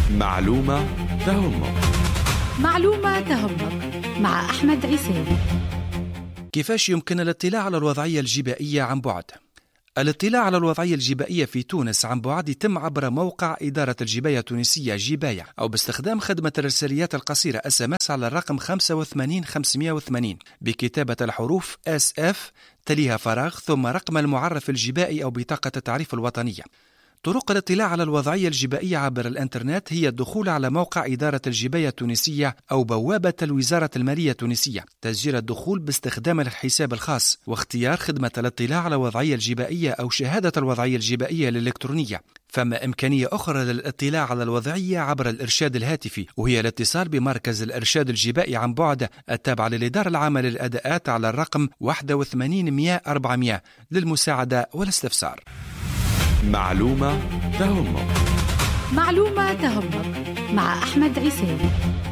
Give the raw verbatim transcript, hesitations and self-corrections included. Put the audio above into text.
معلومة تهمك. معلومة تهمك مع أحمد عيسى. كيفاش يمكن الاطلاع على الوضعية الجبائية عن بعد؟ الاطلاع على الوضعية الجبائية في تونس عن بعد يتم عبر موقع إدارة الجباية التونسية جباية، أو باستخدام خدمة الرساليات القصيرة اس ام اس على الرقم خمسة وثمانين خمسمائة وثمانين بكتابة الحروف اس اف تليها فراغ ثم رقم المعرف الجبائي أو بطاقة التعريف الوطنية. طرق الاطلاع على الوضعية الجبائية عبر الانترنت هي الدخول على موقع إدارة الجباية التونسية أو بوابة الوزارة المالية التونسية، تسجيل الدخول باستخدام الحساب الخاص، واختيار خدمة الاطلاع على الوضعية الجبائية أو شهادة الوضعية الجبائية الإلكترونية. فما إمكانية أخرى للاطلاع على الوضعية عبر الإرشاد الهاتفي، وهي الاتصال بمركز الإرشاد الجبائي عن بعد التابع للإدارة العامة للأداءات على الرقم واحد وثمانين مئة أربعمائة للمساعدة والاستفسار. معلومة تهمك. معلومة تهمك مع أحمد عيسى.